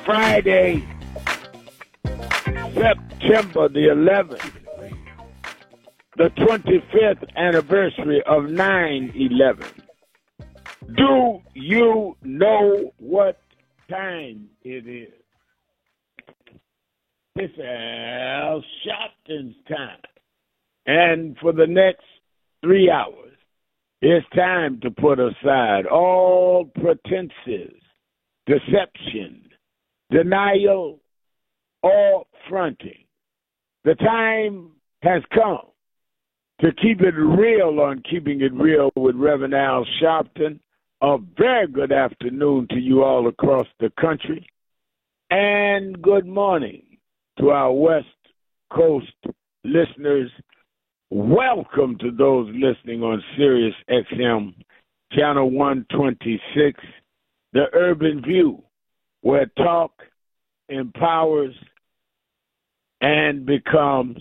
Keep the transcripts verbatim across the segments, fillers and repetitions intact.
Friday, September the eleventh, the twenty-fifth anniversary of nine eleven. Do you know what time it is? It's Al Sharpton's time. And for the next three hours, it's time to put aside all pretenses, deception, denial, or fronting. The time has come to keep it real on Keeping It Real with Reverend Al Sharpton. A very good afternoon to you all across the country, and good morning to our West Coast listeners. Welcome to those listening on Sirius X M, Channel one twenty-six, The Urban View, where talk empowers and becomes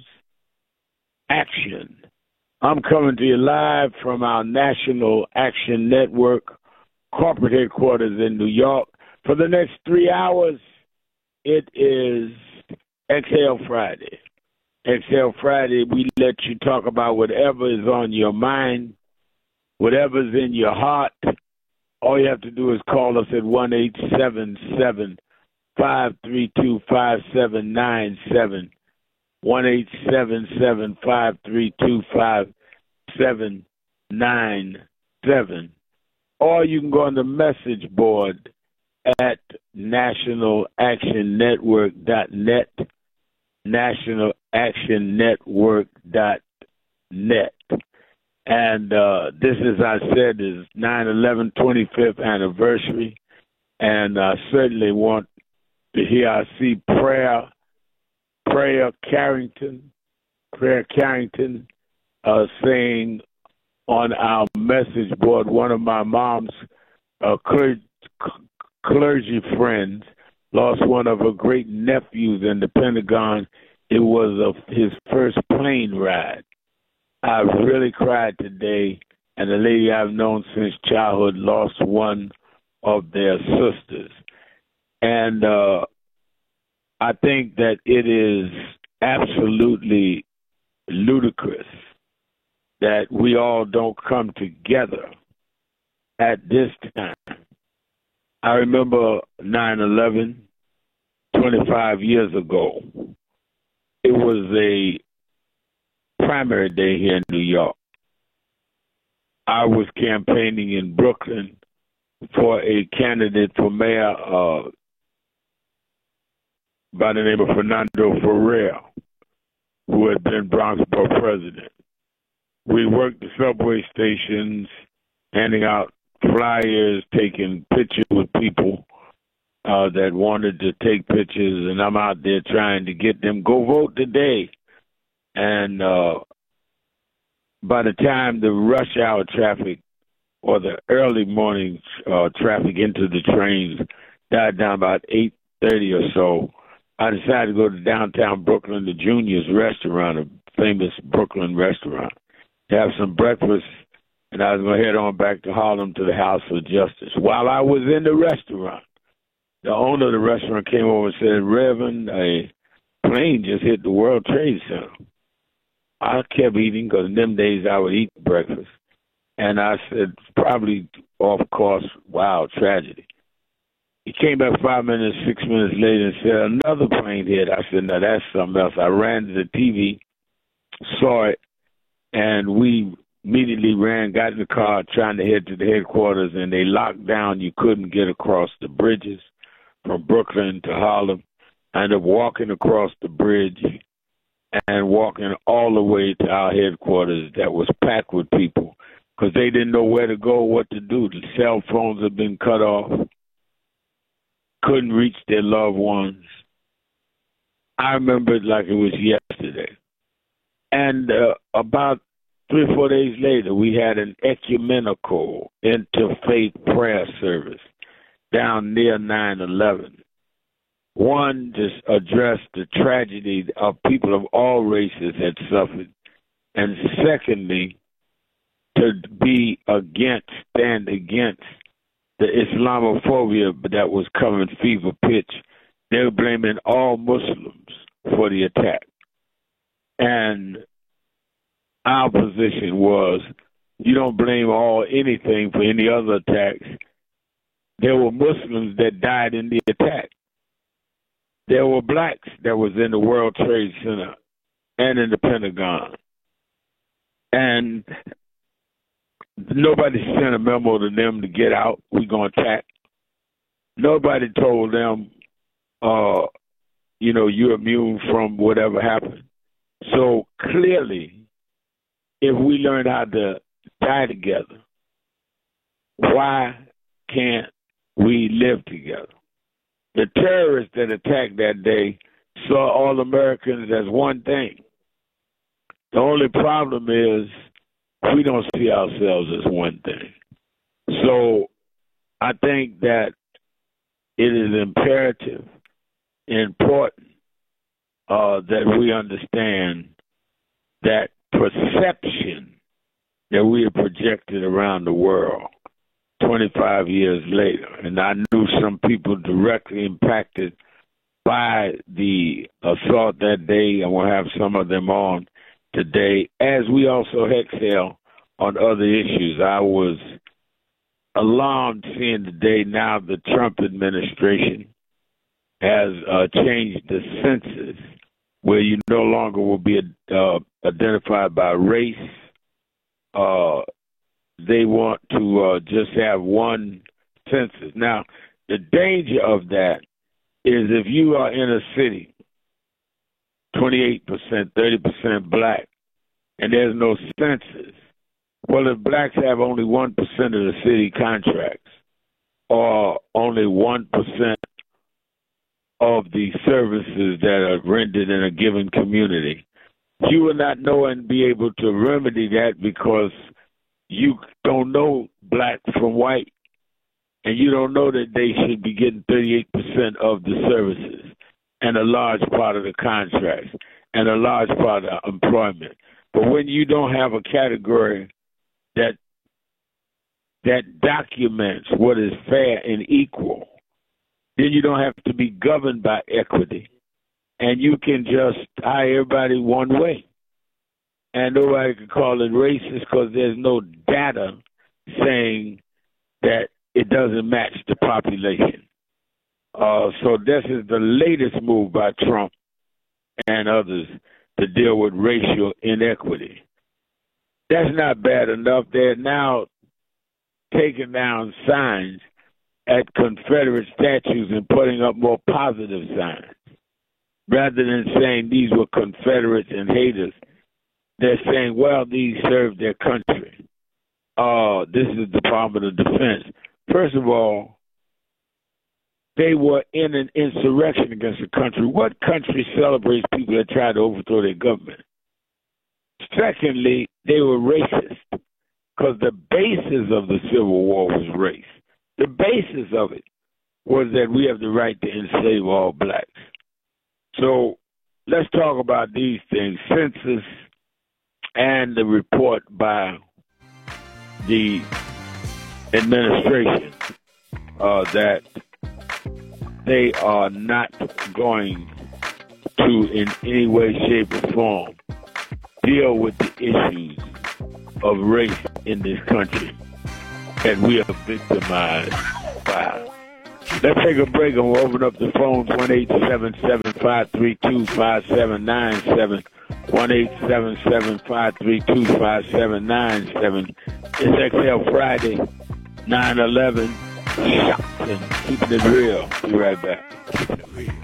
action. I'm coming to you live from our National Action Network corporate headquarters in New York. For the next three hours, it is Exhale Friday. Exhale Friday, we let you talk about whatever is on your mind, whatever's in your heart. All you have to do is call us at one eight seven seven, five three two, five seven nine seven, one eight seven seven, five three two, five seven nine seven. Or you can go on the message board at national action network dot net, national action network dot net. And uh, this, as I said, is nine eleven twenty-fifth anniversary. And I certainly want to hear, I see Prayer, Prayer Carrington, Prayer Carrington uh, saying on our message board, one of my mom's uh, clergy, clergy friends lost one of her great nephews in the Pentagon. It was a, his first plane ride. I really cried today, and the lady I've known since childhood lost one of their sisters. And uh, I think that it is absolutely ludicrous that we all don't come together at this time. I remember nine eleven, twenty-five years ago. It was a primary day here in New York. I was campaigning in Brooklyn for a candidate for mayor uh, by the name of Fernando Ferrer, who had been Bronx Borough president. We worked the subway stations, handing out flyers, taking pictures with people uh, that wanted to take pictures, and I'm out there trying to get them, go vote today. And uh, by the time the rush hour traffic or the early morning uh, traffic into the trains died down about eight thirty or so, I decided to go to downtown Brooklyn, the Junior's restaurant, a famous Brooklyn restaurant, to have some breakfast, and I was going to head on back to Harlem to the House of Justice. While I was in the restaurant, the owner of the restaurant came over and said, Reverend, a plane just hit the World Trade Center. I kept eating because in them days I would eat breakfast. And I said, probably off course, wow, tragedy. He came back five minutes, six minutes later and said, another plane hit. I said, no, that's something else. I ran to the T V, saw it, and we immediately ran, got in the car, trying to head to the headquarters, and they locked down. You couldn't get across the bridges from Brooklyn to Harlem. I ended up walking across the bridge and walking all the way to our headquarters that was packed with people because they didn't know where to go, what to do. The cell phones had been cut off, couldn't reach their loved ones. I remember it like it was yesterday. And uh, about three or four days later, we had an ecumenical interfaith prayer service down near nine eleven. One, just addressed the tragedy of people of all races had suffered. And secondly, to be against, stand against the Islamophobia that was coming fever pitch they were blaming all Muslims for the attack. And our position was, you don't blame all anything for any other attacks. There were Muslims that died in the attack. There were blacks that was in the World Trade Center and in the Pentagon. And nobody sent a memo to them to get out. We're going to attack. Nobody told them, uh, you know, you're immune from whatever happened. So clearly, if we learn how to die together, why can't we live together? The terrorists that attacked that day saw all Americans as one thing. The only problem is we don't see ourselves as one thing. So I think that it is imperative, important, uh, that we understand that perception that we have projected around the world twenty-five years later. And I knew some people directly impacted by the assault that day, and we'll have some of them on today, as we also exhale on other issues. I was alarmed seeing today now the Trump administration has uh, changed the census where you no longer will be uh, identified by race. Uh, they want to uh, just have one census. Now, the danger of that is if you are in a city, twenty-eight percent, thirty percent black, and there's no census, well, if blacks have only one percent of the city contracts or only one percent of the services that are rendered in a given community, you will not know and be able to remedy that because you don't know black from white, and you don't know that they should be getting thirty-eight percent of the services and a large part of the contracts and a large part of employment. But when you don't have a category that that documents what is fair and equal, then you don't have to be governed by equity. And you can just hire everybody one way. And nobody can call it racist because there's no data saying that it doesn't match the population. Uh, so this is the latest move by Trump and others to deal with racial inequity. That's not bad enough. They're now taking down signs at Confederate statues and putting up more positive signs. Rather than saying these were Confederates and haters, they're saying, well, these served their country. Uh, this is the Department of Defense. First of all, they were in an insurrection against the country. What country celebrates people that try to overthrow their government? Secondly, they were racist because the basis of the Civil War was race. The basis of it was that we have the right to enslave all blacks. So let's talk about these things. Census and the report by the administration uh, that they are not going to, in any way, shape, or form, deal with the issues of race in this country that we are victimized by. Let's take a break and we'll open up the phones, one eight seven seven, five three two, five seven nine seven, one eight seven seven, five three two, five seven nine seven. It's X L Friday, nine eleven, shocked and keeping it real. Be right back. Keeping it real.